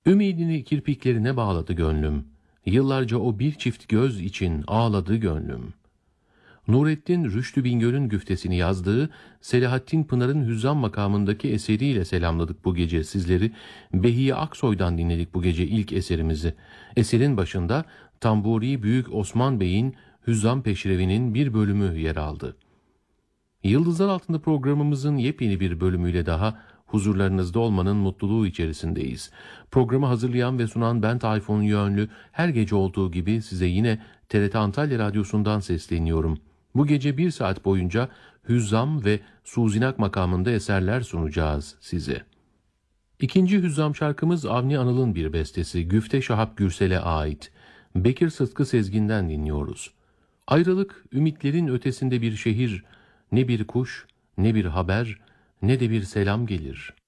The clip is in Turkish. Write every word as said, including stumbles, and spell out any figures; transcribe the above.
Ümidini kirpiklerine bağladı gönlüm. Yıllarca o bir çift göz için ağladı gönlüm. Nurettin Rüştü Bingöl'ün güftesini yazdığı Selahattin Pınar'ın Hüzzam makamındaki eseriyle selamladık bu gece sizleri. Behiye Aksoy'dan dinledik bu gece ilk eserimizi. Eserin başında Tamburi Büyük Osman Bey'in Hüzzam Peşrevi'nin bir bölümü yer aldı. Yıldızlar Altında programımızın yepyeni bir bölümüyle daha huzurlarınızda olmanın mutluluğu içerisindeyiz. Programı hazırlayan ve sunan ben Tayfun Yönlü, her gece olduğu gibi size yine T R T Antalya Radyosu'ndan sesleniyorum. Bu gece bir saat boyunca Hüzzam ve Suzinak makamında eserler sunacağız size. İkinci Hüzzam şarkımız Avni Anıl'ın bir bestesi, Güfte Şahap Gürsel'e ait. Bekir Sıtkı Sezgin'den dinliyoruz. Ayrılık, ümitlerin ötesinde bir şehir, ne bir kuş, ne bir haber, ne de bir selam gelir.